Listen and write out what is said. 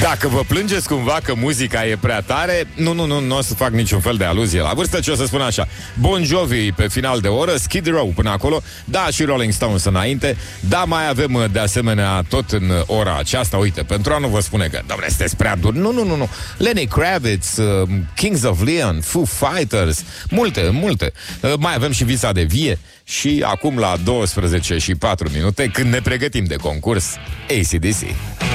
Dacă vă plângeți cumva că muzica e prea tare, nu o să fac niciun fel de aluzie la vârstă, ci o să spun așa: Bon Jovi pe final de oră, Skid Row până acolo, da, și Rolling Stones înainte. Da, mai avem de asemenea tot în ora aceasta, uite, pentru a nu vă spune că, doamne, sunteți prea dur. Nu. Lenny Kravitz, Kings of Leon, Foo Fighters, multe. Mai avem și Visa de Vie. Și acum la 12 și 4 minute, când ne pregătim de concurs, AC/DC.